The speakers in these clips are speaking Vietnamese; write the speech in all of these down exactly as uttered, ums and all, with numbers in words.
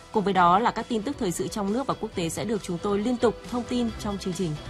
Cùng với đó là các tin tức thời sự trong nước và quốc tế sẽ được chúng tôi liên tục thông tin trong chương trình.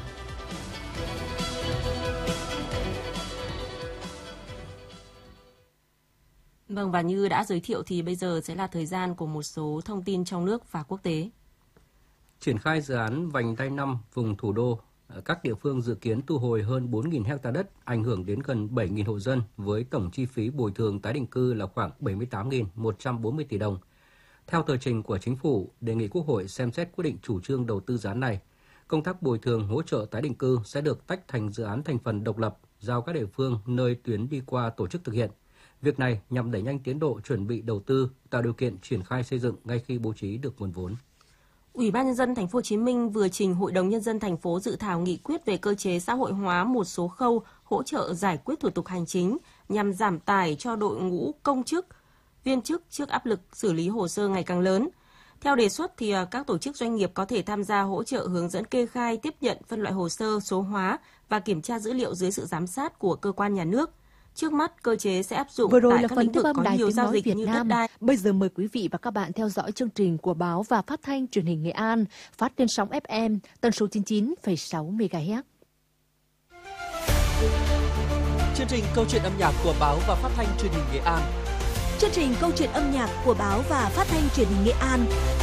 Vâng, và như đã giới thiệu thì bây giờ sẽ là thời gian của một số thông tin trong nước và quốc tế. Triển khai dự án vành đai năm vùng thủ đô, các địa phương dự kiến thu hồi hơn bốn nghìn ha đất, ảnh hưởng đến gần bảy nghìn hộ dân với tổng chi phí bồi thường tái định cư là khoảng bảy mươi tám nghìn một trăm bốn mươi tỷ đồng. Theo tờ trình của Chính phủ, đề nghị Quốc hội xem xét quyết định chủ trương đầu tư dự án này. Công tác bồi thường hỗ trợ tái định cư sẽ được tách thành dự án thành phần độc lập, giao các địa phương nơi tuyến đi qua tổ chức thực hiện. Việc này nhằm đẩy nhanh tiến độ chuẩn bị đầu tư, tạo điều kiện triển khai xây dựng ngay khi bố trí được nguồn vốn. Ủy ban nhân dân thành phố Hồ Chí Minh vừa trình Hội đồng nhân dân thành phố dự thảo nghị quyết về cơ chế xã hội hóa một số khâu hỗ trợ giải quyết thủ tục hành chính nhằm giảm tải cho đội ngũ công chức, viên chức trước áp lực xử lý hồ sơ ngày càng lớn. Theo đề xuất thì các tổ chức doanh nghiệp có thể tham gia hỗ trợ hướng dẫn kê khai, tiếp nhận, phân loại hồ sơ, số hóa và kiểm tra dữ liệu dưới sự giám sát của cơ quan nhà nước. Trước mắt, cơ chế sẽ áp dụng tại các lĩnh vực có nhiều giao dịch như đất đai. Bây giờ mời quý vị và các bạn theo dõi chương trình của Báo và Phát thanh Truyền hình Nghệ An, phát trên sóng ép em tần số chín mươi chín phẩy sáu mê ga héc. Chương trình Câu chuyện âm nhạc của Báo và Phát thanh Truyền hình Nghệ An. Chương trình Câu chuyện âm nhạc của Báo và Phát thanh Truyền hình Nghệ An.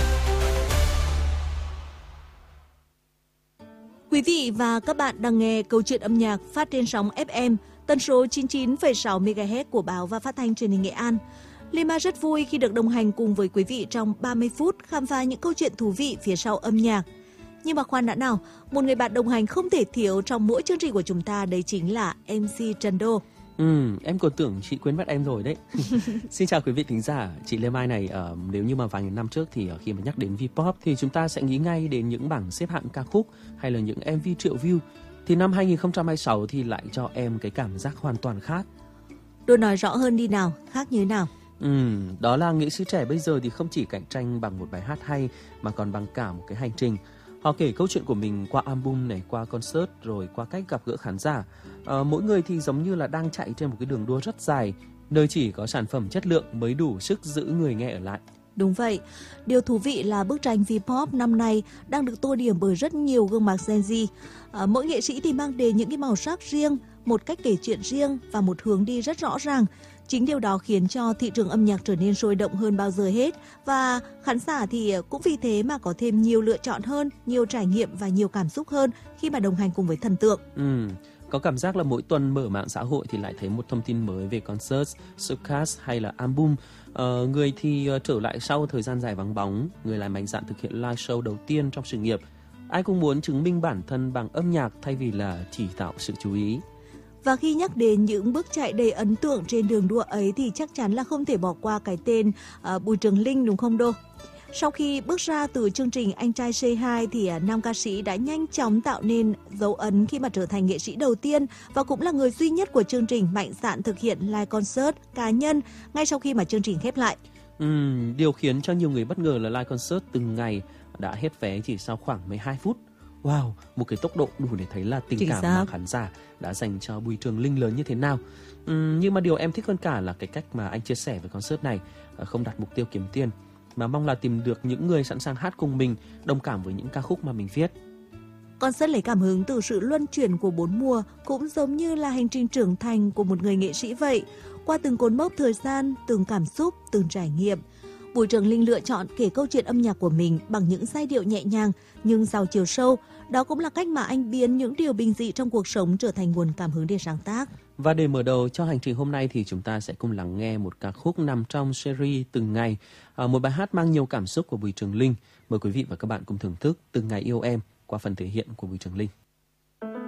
Quý vị và các bạn đang nghe Câu chuyện âm nhạc phát trên sóng ép em tần số chín mươi chín phẩy sáu mê ga héc của Báo và Phát thanh Truyền hình Nghệ An. Lima rất vui khi được đồng hành cùng với quý vị trong ba mươi phút khám phá những câu chuyện thú vị phía sau âm nhạc. Nhưng mà khoan đã nào, một người bạn đồng hành không thể thiếu trong mỗi chương trình của chúng ta, đấy chính là em xê Trần Đô. Ừ, em còn tưởng chị quên mất em rồi đấy. Xin chào quý vị thính giả, chị Lê Mai này, uh, nếu như mà vài năm trước thì uh, khi mà nhắc đến V-pop thì chúng ta sẽ nghĩ ngay đến những bảng xếp hạng ca khúc hay là những em vê triệu view. Thì năm hai không hai sáu thì lại cho em cái cảm giác hoàn toàn khác. Đô nói rõ hơn đi nào, khác như nào? Ừ, đó là nghệ sĩ trẻ bây giờ thì không chỉ cạnh tranh bằng một bài hát hay mà còn bằng cả một cái hành trình. Họ kể câu chuyện của mình qua album này, qua concert, rồi qua cách gặp gỡ khán giả. À, mỗi người thì giống như là đang chạy trên một cái đường đua rất dài, nơi chỉ có sản phẩm chất lượng mới đủ sức giữ người nghe ở lại. Đúng vậy. Điều thú vị là bức tranh V-pop năm nay đang được tô điểm bởi rất nhiều gương mặt Gen Z. À, mỗi nghệ sĩ thì mang đến những cái màu sắc riêng, một cách kể chuyện riêng và một hướng đi rất rõ ràng. Chính điều đó khiến cho thị trường âm nhạc trở nên sôi động hơn bao giờ hết, và khán giả thì cũng vì thế mà có thêm nhiều lựa chọn hơn, nhiều trải nghiệm và nhiều cảm xúc hơn khi mà đồng hành cùng với thần tượng. Ừ, có cảm giác là mỗi tuần mở mạng xã hội thì lại thấy một thông tin mới về concert, showcase hay là album. Ờ, người thì trở lại sau thời gian dài vắng bóng, người lại mạnh dạn thực hiện live show đầu tiên trong sự nghiệp. Ai cũng muốn chứng minh bản thân bằng âm nhạc thay vì là chỉ tạo sự chú ý. Và khi nhắc đến những bước chạy đầy ấn tượng trên đường đua ấy thì chắc chắn là không thể bỏ qua cái tên uh, Bùi Trường Linh, đúng không Đô? Sau khi bước ra từ chương trình Anh Trai Say Hi thì uh, nam ca sĩ đã nhanh chóng tạo nên dấu ấn khi mà trở thành nghệ sĩ đầu tiên và cũng là người duy nhất của chương trình mạnh dạn thực hiện live concert cá nhân ngay sau khi mà chương trình khép lại. Ừ, điều khiến cho nhiều người bất ngờ là live concert từng ngày đã hết vé chỉ sau khoảng mười hai phút. Wow, một cái tốc độ đủ để thấy là tình Chính cảm xác. mà khán giả đã dành cho Bùi Trường Linh lớn như thế nào. Uhm, nhưng mà điều em thích hơn cả là cái cách mà anh chia sẻ về concert này, không đặt mục tiêu kiếm tiền, mà mong là tìm được những người sẵn sàng hát cùng mình, đồng cảm với những ca khúc mà mình viết. Concert lấy cảm hứng từ sự luân chuyển của bốn mùa, cũng giống như là hành trình trưởng thành của một người nghệ sĩ vậy. Qua từng cột mốc thời gian, từng cảm xúc, từng trải nghiệm, Bùi Trường Linh lựa chọn kể câu chuyện âm nhạc của mình bằng những giai điệu nhẹ nhàng nhưng giàu chiều sâu. Đó cũng là cách mà anh biến những điều bình dị trong cuộc sống trở thành nguồn cảm hứng để sáng tác. Và để mở đầu cho hành trình hôm nay thì chúng ta sẽ cùng lắng nghe một ca khúc nằm trong series Từng Ngày, một bài hát mang nhiều cảm xúc của Bùi Trường Linh. Mời quý vị và các bạn cùng thưởng thức Từng Ngày Yêu Em qua phần thể hiện của Bùi Trường Linh.